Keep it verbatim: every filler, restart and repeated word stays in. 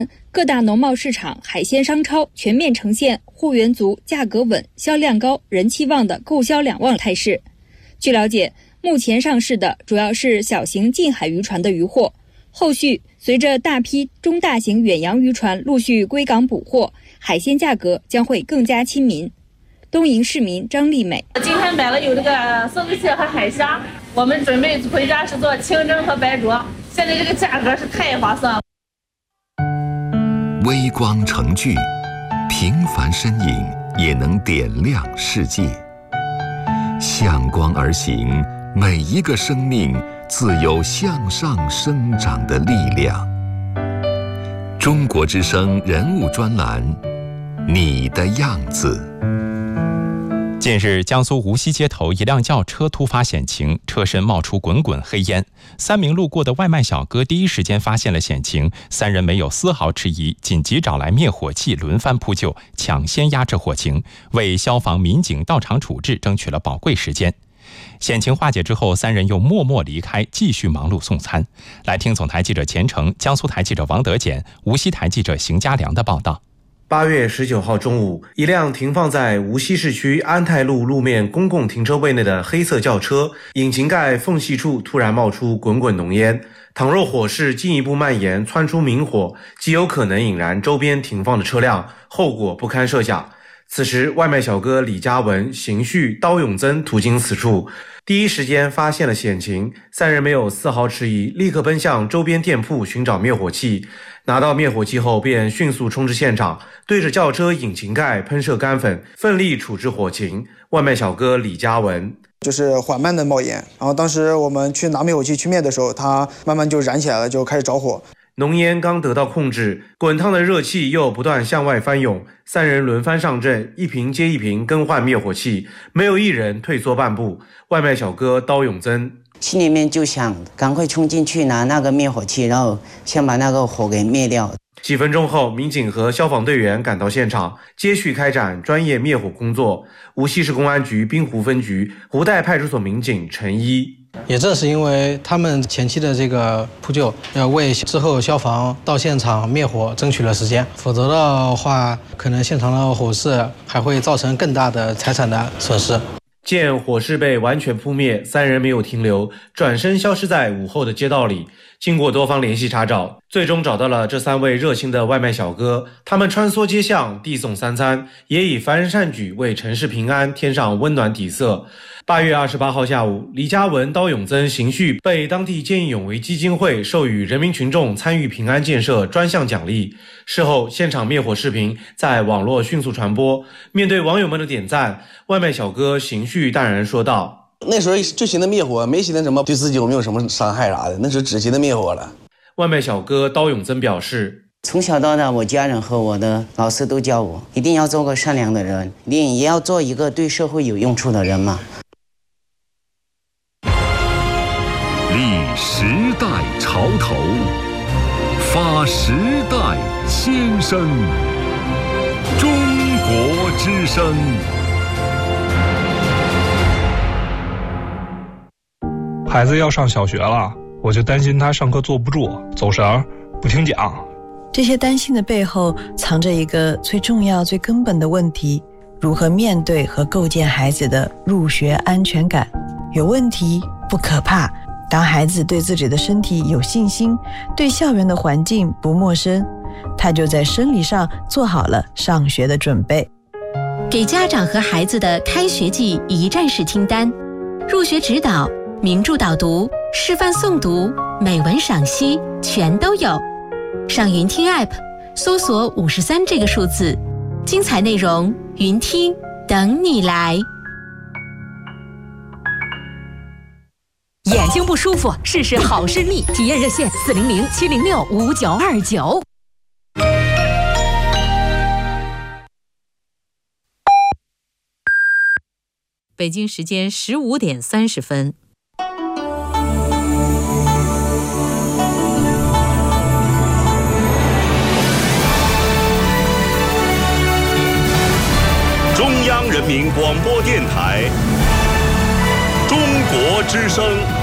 各大农贸市场、海鲜商超全面呈现货源足、价格稳、销量高、人气旺的购销两旺态势。据了解，目前上市的主要是小型近海渔船的渔货，后续随着大批中大型远洋渔船陆续归港补货，海鲜价格将会更加亲民。东营市民张丽美： 今天买了有这个梭子蟹和海虾，我们准备回家是做清蒸和白灼，现在这个价格是太划算了。 微光成炬，平凡身影也能点亮世界。向光而行，每一个生命自有向上生长的力量。中国之声人物专栏，你的样子。 近日，江苏无锡街头一辆轿车突发险情，车身冒出滚滚黑烟。三名路过的外卖小哥第一时间发现了险情，三人没有丝毫迟疑，紧急找来灭火器轮番扑救，抢先压制火情，为消防民警到场处置争取了宝贵时间。险情化解之后，三人又默默离开，继续忙碌送餐。来听总台记者钱成、江苏台记者王德简、无锡台记者邢家良的报道。 八月十九号中午，一辆停放在无锡市区安泰路路面公共停车位内的黑色轿车，引擎盖缝隙处突然冒出滚滚浓烟。倘若火势进一步蔓延，窜出明火，极有可能引燃周边停放的车辆，后果不堪设想。此时，外卖小哥李嘉文、邢旭、刀永增途经此处，第一时间发现了险情，三人没有丝毫迟疑，立刻奔向周边店铺寻找灭火器。拿到灭火器后，便迅速冲至现场，对着轿车引擎盖喷射干粉，奋力处置火情。外卖小哥李嘉文就是缓慢的冒烟，然后当时我们去拿灭火器去灭的时候，它慢慢就燃起来了，就开始着火。 浓烟刚得到控制，滚烫的热气又不断向外翻涌，三人轮番上阵，一瓶接一瓶更换灭火器，没有一人退缩半步。外卖小哥刀永增心里面就想赶快冲进去拿那个灭火器，然后先把那个火给灭掉。 几分钟后，民警和消防队员赶到现场，接续开展专业灭火工作。无锡市公安局滨湖分局湖带派出所民警陈一： 也正是因为他们前期的这个扑救，要为之后消防到现场灭火争取了时间，否则的话，可能现场的火势还会造成更大的财产的损失。 见火势被完全扑灭，三人没有停留，转身消失在午后的街道里。经过多方联系查找，最终找到了这三位热心的外卖小哥。他们穿梭街巷，递送三餐，也以凡人善举为城市平安添上温暖底色。八月二十八号下午，李嘉文、刀永增、邢旭被当地见义勇为基金会授予人民群众参与平安建设专项奖励。事后，现场灭火视频在网络迅速传播。面对网友们的点赞，外卖小哥邢旭淡然说道： 那时候就寻思灭火，没寻思什么对自己有没有什么伤害啥的，那时候只寻思灭火了。 外卖小哥刀永增表示： 从小到大，我家人和我的老师都教我，一定要做个善良的人，你也要做一个对社会有用处的人嘛。 立时代潮头，发时代先声。中国之声。 孩子要上小学了，我就担心他上课坐不住，走神，不听讲。 这些担心的背后藏着一个最重要最根本的问题：如何面对和构建孩子的入学安全感。有问题不可怕，当孩子对自己的身体有信心，对校园的环境不陌生，他就在生理上做好了上学的准备。 给家长和孩子的开学季一站式听单，入学指导、名著导读、示范诵读、美文赏析全都有。上云听 App 搜索五十三这个数字，精彩内容云听等你来。 眼睛不舒服，试试好视力，体验热线四零零七零六五九二九。北京时间十五点三十分。 中央人民广播电台，中国之声。